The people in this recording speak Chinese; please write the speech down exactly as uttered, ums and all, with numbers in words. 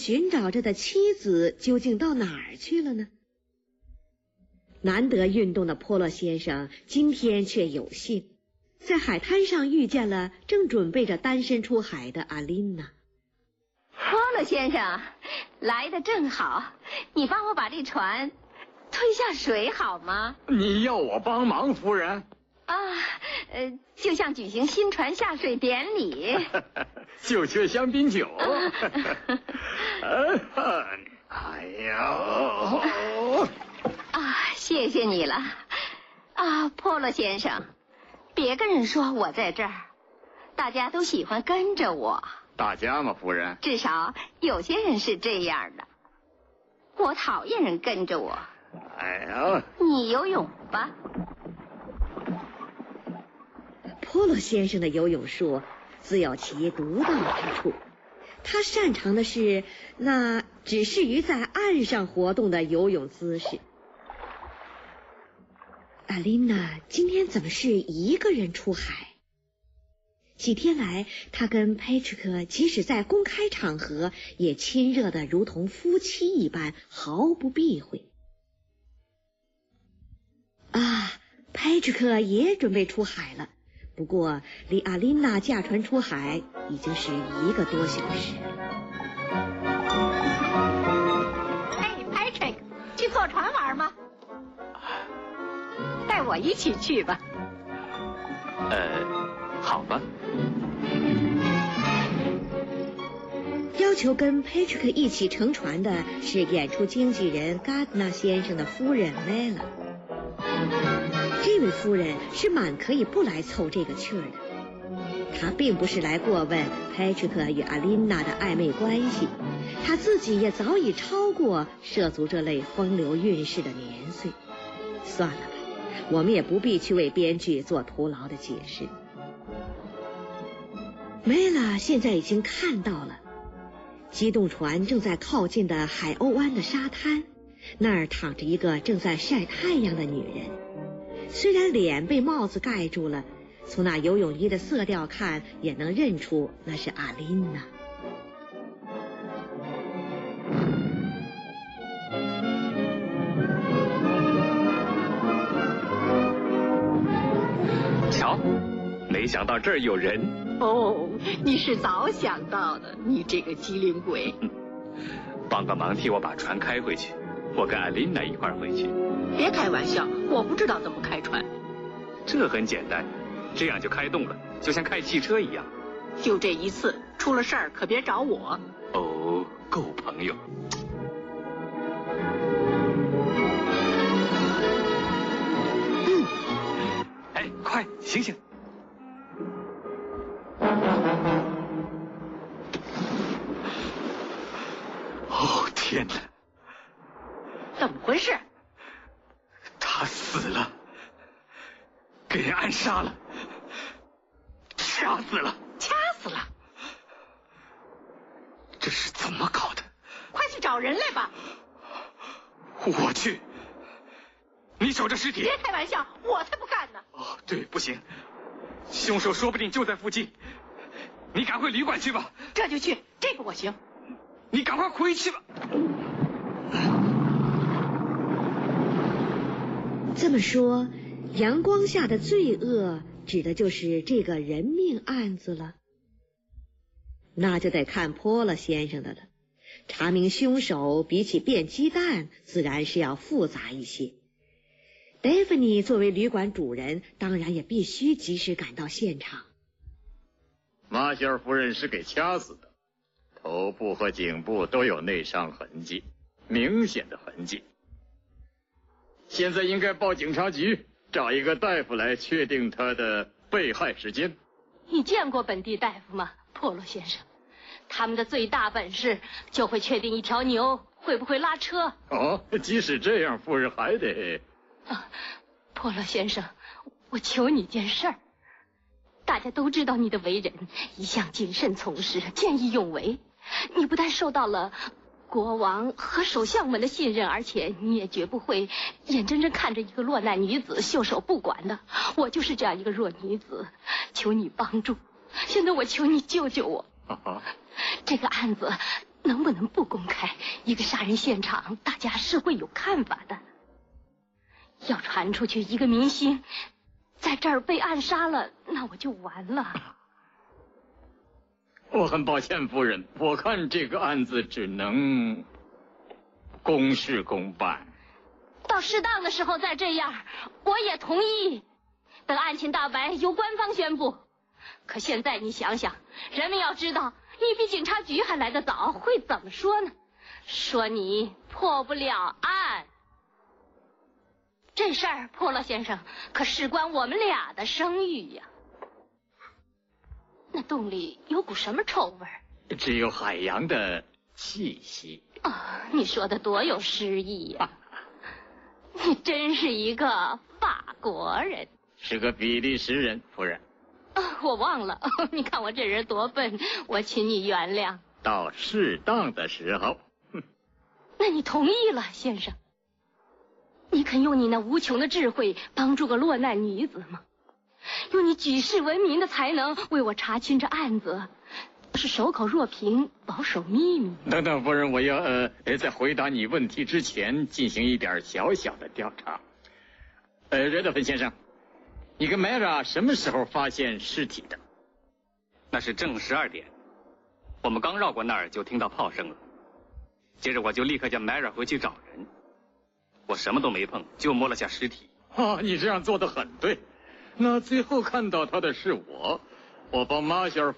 寻找着的妻子究竟到哪儿去了呢？难得运动的波洛先生今天却有幸在海滩上遇见了正准备着单身出海的阿琳娜。 波洛先生，来得正好，你帮我把这船推下水好吗？ 你要我帮忙，夫人？ 啊，呃，就像举行新船下水典礼。 就缺香槟酒。哎呀！ 啊，谢谢你了。啊，波洛先生，别跟人说我在这儿，大家都喜欢跟着我。 大家嘛，夫人。 至少有些人是这样的。我讨厌人跟着我。 哎呀， 你游泳吧。 波洛先生的游泳术自有其独到之处，他擅长的是那只适于在岸上活动的游泳姿势。阿琳娜今天怎么是一个人出海？几天来，他跟佩特克即使在公开场合也亲热得如同夫妻一般，毫不避讳。啊，佩特克也准备出海了，不过离阿琳娜驾船出海已经是一个多小时了。 哎 ，Patrick， 去坐船玩吗？带我一起去吧。 呃，好吧。 要求跟 Patrick 一起乘船的是演出经纪人 Gardner 先生的夫人 Mela。这位夫人是满可以不来凑这个趣儿的。她并不是来过问 Patrick 与阿琳娜的暧昧关系，她自己也早已超过涉足这类风流韵事的年岁。算了吧，我们也不必去为编剧做徒劳的解释。Mela 现在已经看到了，机动船正在靠近的海鸥湾的沙滩，那儿躺着一个正在晒太阳的女人。虽然脸被帽子盖住了，从那游泳衣的色调看，也能认出那是阿琳娜。 瞧，没想到这儿有人。 哦，你是早想到的，你这个机灵鬼。 帮个忙，替我把船开回去，我跟阿琳娜一块儿回去。 别开玩笑，我不知道怎么开船。 这很简单，这样就开动了，就像开汽车一样。 就这一次，出了事儿可别找我。 哦，够朋友。嗯，哎，快醒醒！哦，天哪！ 怎么回事？ 他死了，给人暗杀了，掐死了， 掐死了！ 这是怎么搞的？ 快去找人来吧！ 我去，你守着尸体。 别开玩笑，我才不干呢！ 哦，对，不行，凶手说不定就在附近，你赶回旅馆去吧。 这就去，这个我行。 你赶快回去吧。 这么说，阳光下的罪恶指的就是这个人命案子了。那就得看波勒先生的了。查明凶手比起变鸡蛋，自然是要复杂一些。戴芙妮作为旅馆主人，当然也必须及时赶到现场。 马歇尔夫人是给掐死的，头部和颈部都有内伤痕迹，明显的痕迹。现在应该报警察局，找一个大夫来确定他的被害时间。 你见过本地大夫吗，波洛先生？他们的最大本事就会确定一条牛会不会拉车。 哦，即使这样，夫人还得…… 啊，波洛先生，我求你件事儿。大家都知道你的为人，一向谨慎从事，见义勇为。你不但受到了国王和首相们的信任，而且你也绝不会眼睁睁看着一个落难女子袖手不管的。我就是这样一个弱女子，求你帮助。现在我求你救救我。 啊、 这个案子能不能不公开？一个杀人现场，大家是会有看法的。要传出去，一个明星在这儿被暗杀了，那我就完了。 我很抱歉，夫人，我看这个案子只能公事公办。 到适当的时候再这样，我也同意。等案情大白，由官方宣布。可现在你想想，人们要知道你比警察局还来得早，会怎么说呢？说你破不了案。这事儿，破了先生，可事关我们俩的声誉呀。那洞里有股什么臭味儿？ 只有海洋的气息。 哦，你说的多有诗意呀！你真是一个法国人。 是个比利时人，夫人。 哦，我忘了，你看我这人多笨，我请你原谅。 到适当的时候。 那你同意了，先生？你肯用你那无穷的智慧帮助个落难女子吗？用你举世闻名的才能为我查清这案子，是守口若瓶，保守秘密。 等等，夫人，我要呃，在回答你问题之前进行一点小小的调查。呃，瑞德芬先生，你跟梅拉什么时候发现尸体的？ 那是正十二点，我们刚绕过那儿就听到炮声了。接着我就立刻叫梅拉回去找人。我什么都没碰，就摸了下尸体。 啊，你这样做得很对。那最后看到他的是我，我帮马歇尔